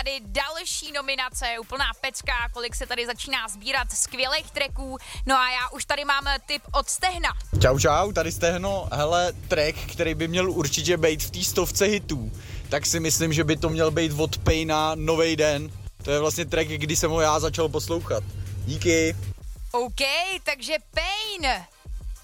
Tady další nominace, úplná pecka, kolik se tady začíná sbírat skvělých tracků. No a já už tady mám tip od Stehna. Čau, tady Stehno. Hele, track, který by měl určitě být v té 100 hitů, tak si myslím, že by to měl být od Paina Novej den. To je vlastně track, kdy jsem ho já začal poslouchat. Díky. OK, takže Pain.